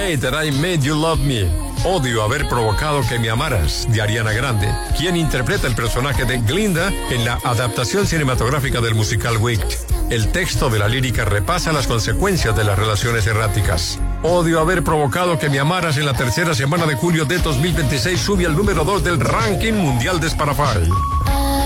Hate That I Made You Love Me. Odio haber provocado que me amaras, de Ariana Grande, quien interpreta el personaje de Glinda en la adaptación cinematográfica del musical Wicked. El texto de la lírica repasa las consecuencias de las relaciones erráticas. Odio haber provocado que me amaras en la tercera semana de julio de 2026 sube al número 2 del ranking mundial de Spotify.